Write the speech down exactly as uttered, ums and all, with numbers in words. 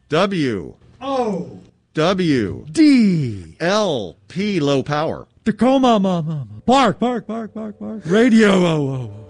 W. O. W. D. L. P. Low power. Tacoma, mama. Park, park, park, park, park. Radio, oh, oh.